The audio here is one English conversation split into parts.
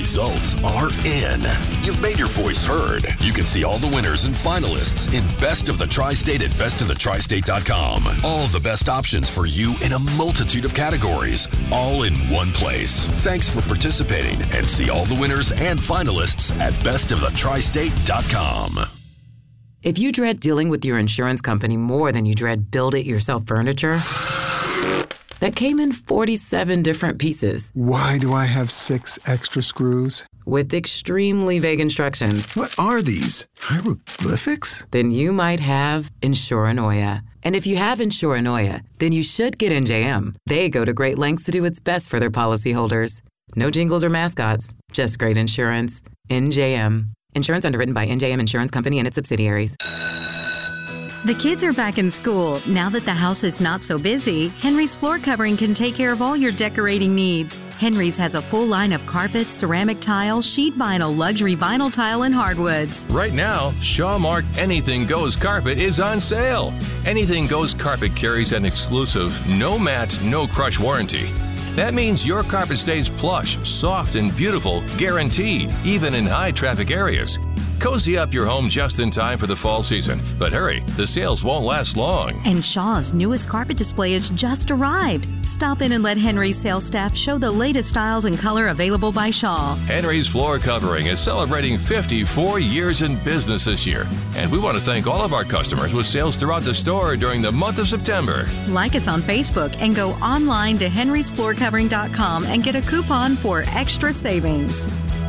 results are in. You've made your voice heard. You can see all the winners and finalists in Best of the Tri-State at bestofthetristate.com. All the best options for you in a multitude of categories, all in one place. Thanks for participating, and see all the winners and finalists at bestofthetristate.com. If you dread dealing with your insurance company more than you dread build-it-yourself furniture that came in 47 different pieces. Why do I have 6 extra screws? With extremely vague instructions. What are these? Hieroglyphics? Then you might have Insuranoia. And if you have Insuranoia, then you should get NJM. They go to great lengths to do what's best for their policyholders. No jingles or mascots, just great insurance. NJM. Insurance underwritten by NJM Insurance Company and its subsidiaries. The kids are back in school. Now that the house is not so busy, Henry's Floor Covering can take care of all your decorating needs. Henry's has a full line of carpet, ceramic tile, sheet vinyl, luxury vinyl tile, and hardwoods. Right now, Shaw Mark Anything Goes Carpet is on sale. Anything Goes Carpet carries an exclusive no mat, no crush warranty. That means your carpet stays plush, soft, and beautiful, guaranteed, even in high-traffic areas. Cozy up your home just in time for the fall season. But hurry, the sales won't last long. And Shaw's newest carpet display has just arrived. Stop in and let Henry's sales staff show the latest styles and color available by Shaw. Henry's Floor Covering is celebrating 54 years in business this year. And we want to thank all of our customers with sales throughout the store during the month of September. Like us on Facebook and go online to henrysfloorcovering.com and get a coupon for extra savings.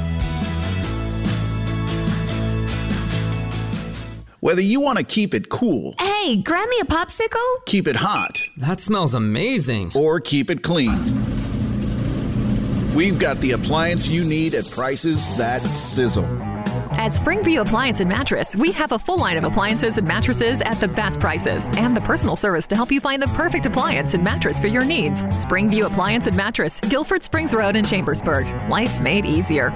Whether you want to keep it cool. Hey, grab me a popsicle. Keep it hot. That smells amazing. Or keep it clean. We've got the appliance you need at prices that sizzle. At Springview Appliance and Mattress, we have a full line of appliances and mattresses at the best prices and the personal service to help you find the perfect appliance and mattress for your needs. Springview Appliance and Mattress, Guilford Springs Road in Chambersburg. Life made easier.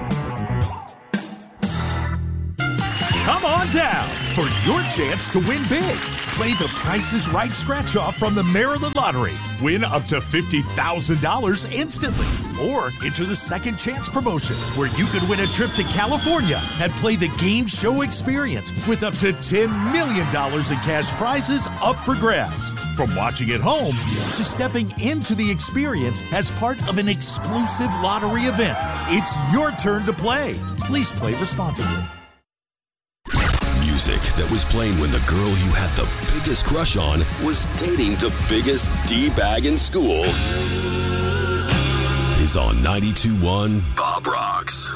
Come on down for your chance to win big. Play the Price is Right scratch-off from the Maryland Lottery. Win up to $50,000 instantly. Or enter the Second Chance promotion, where you could win a trip to California and play the game show experience with up to $10 million in cash prizes up for grabs. From watching at home to stepping into the experience as part of an exclusive lottery event. It's your turn to play. Please play responsibly. Music that was playing when the girl you had the biggest crush on was dating the biggest D-bag in school is on 92.1 Bob Rocks.